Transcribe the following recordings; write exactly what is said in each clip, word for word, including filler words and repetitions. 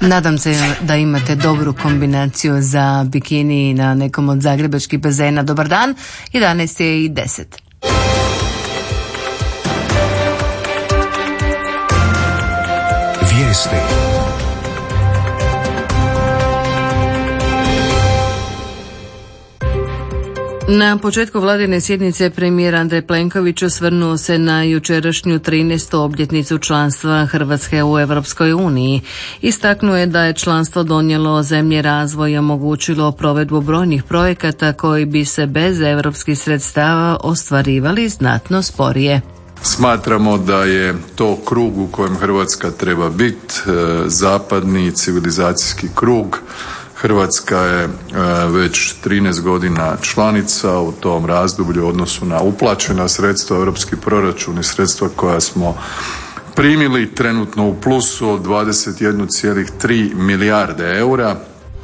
Nadam se da imate dobru kombinaciju za bikini na nekom od zagrebačkih bazena. Dobar dan, jedanaest je i deset. Vijesti. Na početku vladine sjednice premijer Andrej Plenković osvrnuo se na jučerašnju trinaestu obljetnicu članstva Hrvatske u Europskoj uniji. Istaknuo je da je članstvo donijelo zemlji razvoj i omogućilo provedbu brojnih projekata koji bi se bez europskih sredstava ostvarivali znatno sporije. Smatramo da je to krug u kojem Hrvatska treba biti, zapadni civilizacijski krug. Hrvatska je već trinaest godina članica. U tom razdoblju u odnosu na uplaćena sredstva, europski proračun i sredstva koja smo primili trenutno u plusu od dvadeset jedan zarez tri milijarde eura.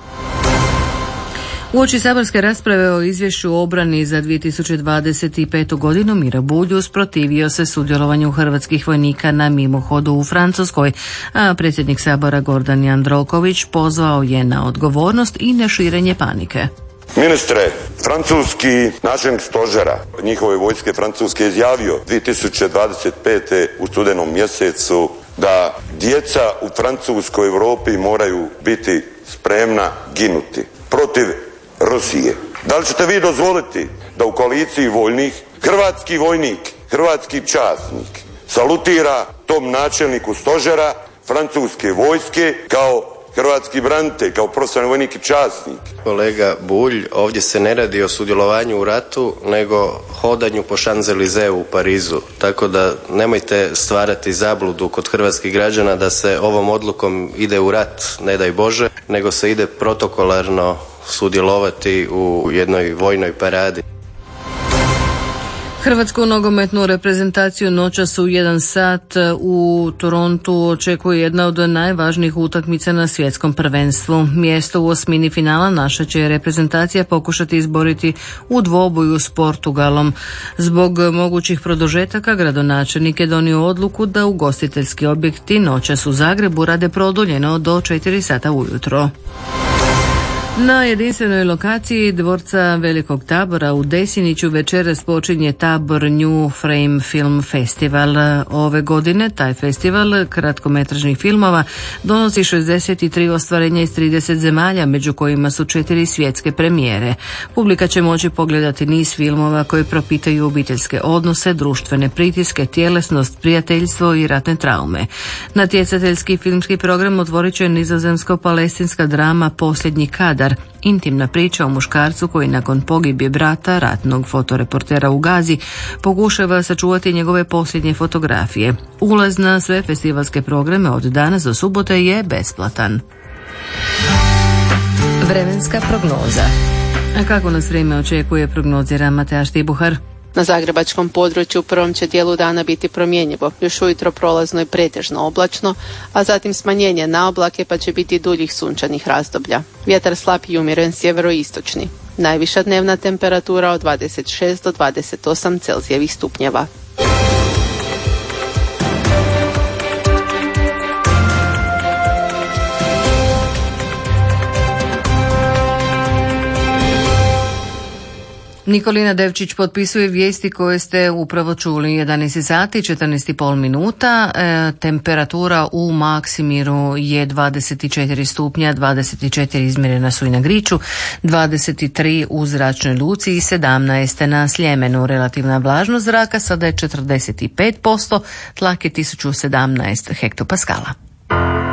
Uoči saborske rasprave o izvješću o obrani za dvije tisuće dvadeset petu godinu Miro Bulj usprotivio se sudjelovanju hrvatskih vojnika na mimohodu u Francuskoj, a predsjednik Sabora Gordan Jandroković pozvao je na odgovornost i na širenje panike. Ministre, francuski načelnik stožera njihove vojske francuske izjavio dvije tisuće dvadeset pete u studenom mjesecu da djeca u Francuskoj Europi moraju biti spremna ginuti protiv Rusije. Da li ćete vi dozvoliti da u koaliciji voljnih hrvatski vojnik, hrvatski časnik salutira tom načelniku stožera francuske vojske kao hrvatski branitelj, kao profesionalni vojnik i časnik? Kolega Bulj, ovdje se ne radi o sudjelovanju u ratu, nego hodanju po Champs-Élysées u Parizu. Tako da nemojte stvarati zabludu kod hrvatskih građana da se ovom odlukom ide u rat, ne daj Bože, nego se ide protokolarno sudjelovati u jednoj vojnoj paradi. Hrvatsku nogometnu reprezentaciju noćas u jedan sat u Torontu očekuje jedna od najvažnijih utakmica na svjetskom prvenstvu. Mjesto u osmini finala naša će reprezentacija pokušati izboriti u dvoboju s Portugalom. Zbog mogućih produžetaka gradonačelnik je donio odluku da ugostiteljski objekti noćas u Zagrebu rade produljeno do četiri sata ujutro. Na jedinstvenoj lokaciji dvorca Velikog Tabora u Desiniću večeras počinje Tabor New Frame Film Festival. Ove godine taj festival kratkometražnih filmova donosi šezdeset tri ostvarenja iz trideset zemalja, među kojima su četiri svjetske premijere. Publika će moći pogledati niz filmova koji propitaju obiteljske odnose, društvene pritiske, tjelesnost, prijateljstvo i ratne traume. Natjecateljski filmski program otvorit će nizozemsko-palestinska drama Posljednji kadar, intimna priča o muškarcu koji nakon pogibije brata, ratnog fotoreportera u Gazi, pokušava sačuvati njegove posljednje fotografije. Ulaz na sve festivalske programe od danas do subote je besplatan. Vremenska prognoza. A kako nas vrijeme očekuje, prognozira Mateja Štibuhar? Na zagrebačkom području u prvom će dijelu dana biti promjenjivo, još ujutro prolazno i pretežno oblačno, a zatim smanjenje na oblake pa će biti duljih sunčanih razdoblja. Vjetar slab i umjeren sjeveroistočni. Najviša dnevna temperatura od dvadeset šest do dvadeset osam Celzijevih stupnjeva. Nikolina Devčić potpisuje vijesti koje ste upravo čuli. jedanaest sati, četrnaest i pol minuta. E, temperatura u Maksimiru je dvadeset četiri stupnja, dvadeset četiri izmjerena su i na Griču, dvadeset tri u Zračnoj luci i sedamnaest na Sljemenu. Relativna vlažnost zraka sada je četrdeset pet posto, tlak je tisuću sedamnaest hektopaskala.